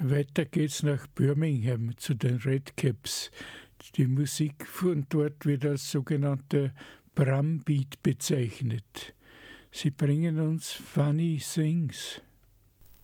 Weiter geht's nach Birmingham zu den Redcaps. Die Musik von dort wird als sogenannte Brumbeat bezeichnet. Sie bringen uns Funny Things.